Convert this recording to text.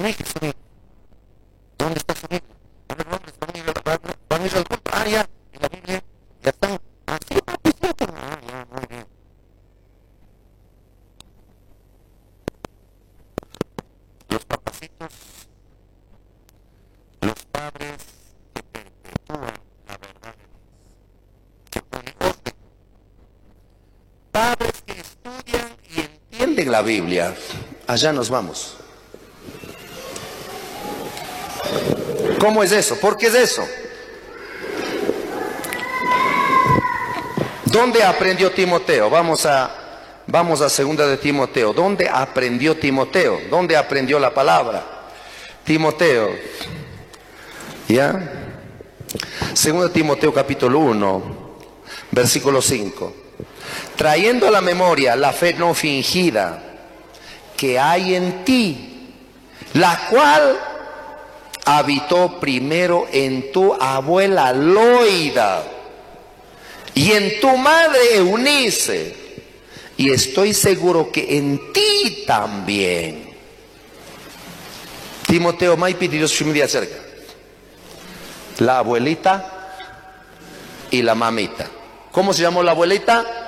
no hay su Biblia. ¿Dónde está su Biblia? A ver, hombres, van a ir al culto. Ah, ya, en la Biblia ya está. Así, ya, muy bien. Los papacitos, los padres que perpetúan la verdad de Dios, que ponen orden, padres que estudian y entienden la Biblia. Allá nos vamos. ¿Cómo es eso? ¿Por qué es eso? ¿Dónde aprendió Timoteo? Vamos a segunda de Timoteo. ¿Dónde aprendió Timoteo? ¿Dónde aprendió la palabra? Timoteo. ¿Ya? Segunda de Timoteo capítulo 1, versículo 5. Trayendo a la memoria la fe no fingida que hay en ti, la cual habitó primero en tu abuela Loida y en tu madre Eunice, y estoy seguro que en ti también. Timoteo, mai pidió su media cerca. La abuelita y la mamita. ¿Cómo se llamó la abuelita?